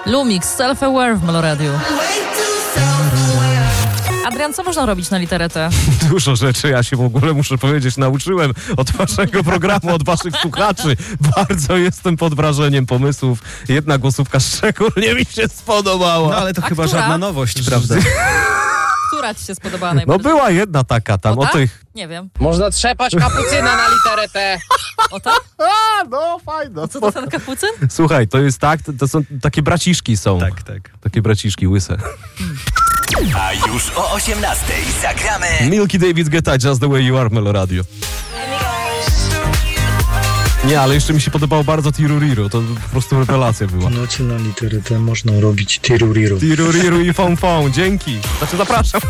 Lumix, Self-Aware w Meloradiu. Adrian, co można robić na literę T? Dużo rzeczy, ja się w ogóle, muszę powiedzieć, nauczyłem od waszego programu, od waszych słuchaczy. Bardzo jestem pod wrażeniem pomysłów. Jedna głosówka szczególnie mi się spodobała. No ale to chyba która? żadna nowość, prawda? Która ci się spodobała No najbardziej? była jedna taka tam, O o tak? tych... Nie wiem. Można trzepać kapucyna na literę T. O tak? No fajno. Co to ten kapucyn? Słuchaj, to jest tak, to są takie braciszki są. Tak, tak. Takie braciszki łyse. A już o 18:00 zagramy Milky David Guetta, Just the Way You Are, Meloradio. Nie, ale jeszcze mi się podobało bardzo Tiruriru, to po prostu rewelacja była. Nocy na literę T można robić tiruriru. Tiruriru i fon, dzięki. Znaczy zapraszam.